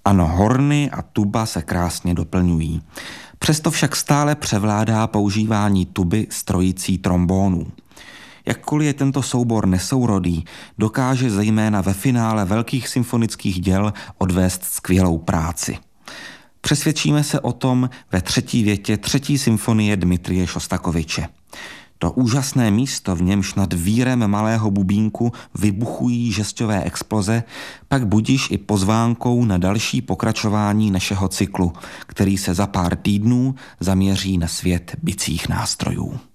Ano, horny a tuba se krásně doplňují. Přesto však stále převládá používání tuby s trojicí trombónů. Jakkoliv je tento soubor nesourodý, dokáže zejména ve finále velkých symfonických děl odvést skvělou práci. Přesvědčíme se o tom ve třetí větě třetí symfonie Dmitrije Šostakoviče. To úžasné místo, v němž nad vírem malého bubínku vybuchují žesťové exploze, pak budiž i pozvánkou na další pokračování našeho cyklu, který se za pár týdnů zaměří na svět bicích nástrojů.